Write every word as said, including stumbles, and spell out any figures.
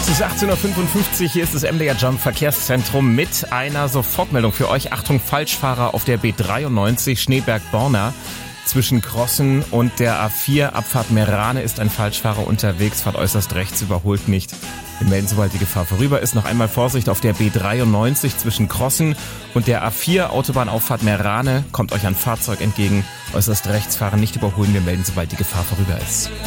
Es ist achtzehn Uhr fünfundfünfzig, hier ist das M D R Jump Verkehrszentrum mit einer Sofortmeldung für euch. Achtung, Falschfahrer auf der B dreiundneunzig Schneeberg-Borna. Zwischen Crossen und der A vier Abfahrt Meerane ist ein Falschfahrer unterwegs, fahrt äußerst rechts, überholt nicht. Wir melden, sobald die Gefahr vorüber ist. Noch einmal Vorsicht auf der B dreiundneunzig zwischen Crossen und der A vier Autobahnauffahrt Meerane. Kommt euch ein Fahrzeug entgegen, äußerst rechts fahren, nicht überholen. Wir melden, sobald die Gefahr vorüber ist.